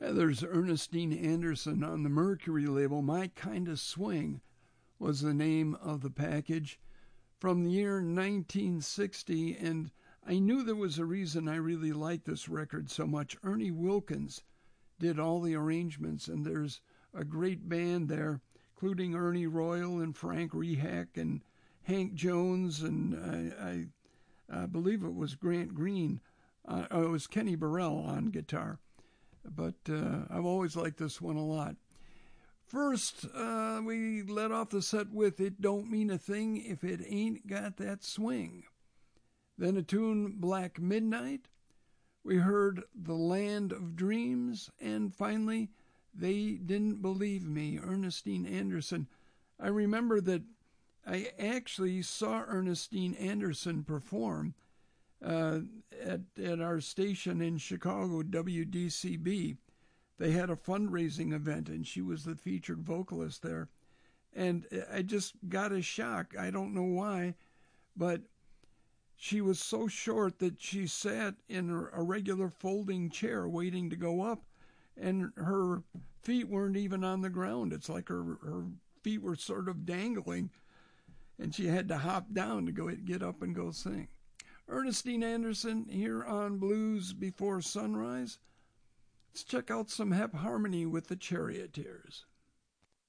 There's Ernestine Anderson on the Mercury label. My Kinda Swing was the name of the package from the year 1960, and I knew there was a reason I really liked this record so much. Ernie Wilkins did all the arrangements, and there's a great band there, including Ernie Royal and Frank Rehak and Hank Jones, and I believe it was Grant Green. It was Kenny Burrell on guitar. But I've always liked this one a lot. First, we let off the set with It Don't Mean a Thing If It Ain't Got That Swing. Then a tune, Black Midnight. We heard The Land of Dreams. And finally, They Didn't Believe Me, Ernestine Anderson. I remember that I actually saw Ernestine Anderson perform at our station in Chicago, WDCB. They had a fundraising event, and she was the featured vocalist there. And I just got a shock. I don't know why, but she was so short that she sat in a regular folding chair waiting to go up, and her feet weren't even on the ground. It's like her feet were sort of dangling, and she had to hop down to get up and go sing. Ernestine Anderson here on Blues Before Sunrise. Let's check out some Hep Harmony with the Charioteers.